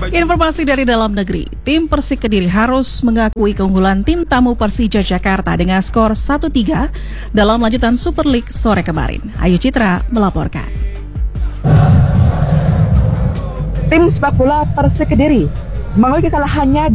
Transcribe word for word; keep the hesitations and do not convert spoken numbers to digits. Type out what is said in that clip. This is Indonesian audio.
Informasi dari dalam negeri, tim Persik Kediri harus mengakui keunggulan tim tamu Persija Jakarta dengan skor satu tiga dalam lanjutan Super League sore kemarin. Ayu Citra melaporkan. Tim sepak bola Persik Kediri mengakui kekalahannya